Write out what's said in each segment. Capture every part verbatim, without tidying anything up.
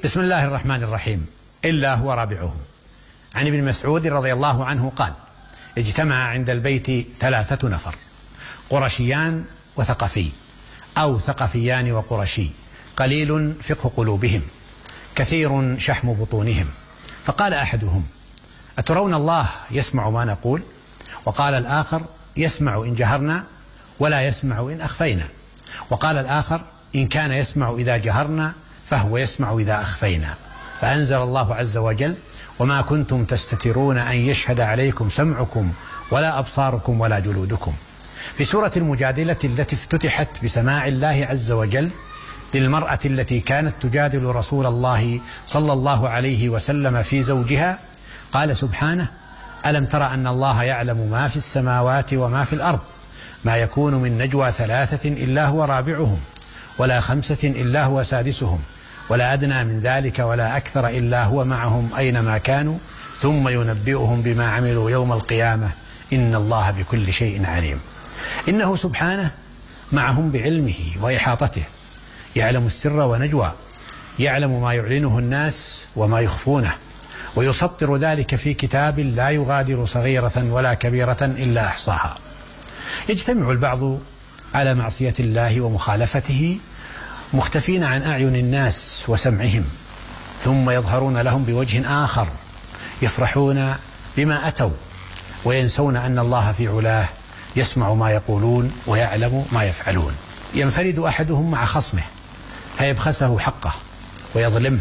بسم الله الرحمن الرحيم. إلا هو رابعهم. عن ابن مسعود رضي الله عنه قال: اجتمع عند البيت ثلاثة نفر، قرشيان وثقفي، أو ثقفيان وقرشي، قليل فقه قلوبهم، كثير شحم بطونهم. فقال أحدهم: أترون الله يسمع ما نقول؟ وقال الآخر: يسمع إن جهرنا ولا يسمع إن أخفينا. وقال الآخر: إن كان يسمع إذا جهرنا فهو يسمع إذا أخفينا. فأنزل الله عز وجل: وما كنتم تستترون أن يشهد عليكم سمعكم ولا أبصاركم ولا جلودكم. في سورة المجادلة التي افتتحت بسماع الله عز وجل للمرأة التي كانت تجادل رسول الله صلى الله عليه وسلم في زوجها، قال سبحانه: ألم تر أن الله يعلم ما في السماوات وما في الأرض، ما يكون من نجوى ثلاثة إلا هو رابعهم، ولا خمسة إلا هو سادسهم، ولا أدنى من ذلك ولا أكثر إلا هو معهم أينما كانوا، ثم ينبئهم بما عملوا يوم القيامة، إن الله بكل شيء عليم. إنه سبحانه معهم بعلمه وإحاطته، يعلم السر ونجوى، يعلم ما يعلنه الناس وما يخفونه، ويسطر ذلك في كتاب لا يغادر صغيرة ولا كبيرة إلا أحصاها. يجتمع البعض على معصية الله ومخالفته مختفين عن أعين الناس وسمعهم، ثم يظهرون لهم بوجه آخر، يفرحون بما أتوا وينسون أن الله في علاه يسمع ما يقولون ويعلم ما يفعلون. ينفرد أحدهم مع خصمه فيبخسه حقه ويظلمه،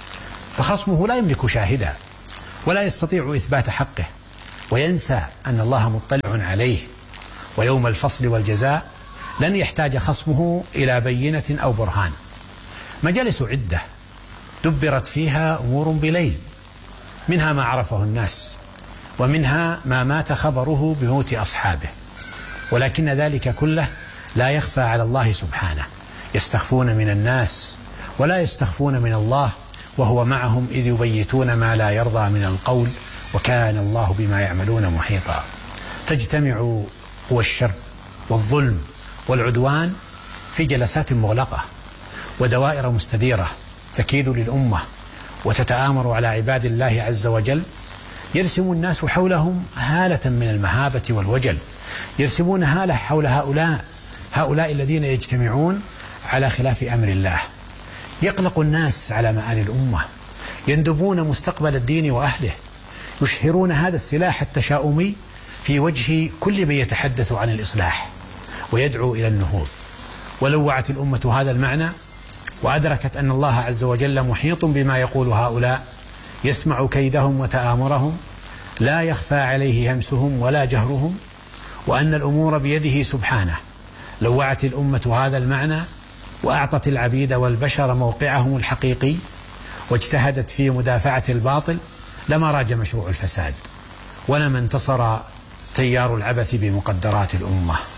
فخصمه لا يملك شاهدا ولا يستطيع إثبات حقه، وينسى أن الله مطلع عليه، ويوم الفصل والجزاء لن يحتاج خصمه إلى بينة أو برهان. مجالس عدة دبرت فيها أمور بليل، منها ما عرفه الناس، ومنها ما مات خبره بموت أصحابه، ولكن ذلك كله لا يخفى على الله سبحانه. يستخفون من الناس ولا يستخفون من الله، وهو معهم إذ يبيتون ما لا يرضى من القول، وكان الله بما يعملون محيطا. تجتمع قوى الشر والظلم والعدوان في جلسات مغلقة ودوائر مستديرة تكيد للأمة وتتآمر على عباد الله عز وجل. يرسم الناس حولهم هالة من المهابة والوجل، يرسمون هالة حول هؤلاء هؤلاء الذين يجتمعون على خلاف أمر الله. يقلق الناس على مآل الأمة، يندبون مستقبل الدين وأهله، يشهرون هذا السلاح التشاؤمي في وجه كل من يتحدث عن الإصلاح ويدعو إلى النهوض. ولو وعت الأمة هذا المعنى وأدركت أن الله عز وجل محيط بما يقول هؤلاء، يسمع كيدهم وتآمرهم، لا يخفى عليه همسهم ولا جهرهم، وأن الأمور بيده سبحانه، لو وعت الأمة هذا المعنى وأعطت العبيد والبشر موقعهم الحقيقي واجتهدت في مدافعة الباطل، لما راج مشروع الفساد ولما انتصر تيار العبث بمقدرات الأمة.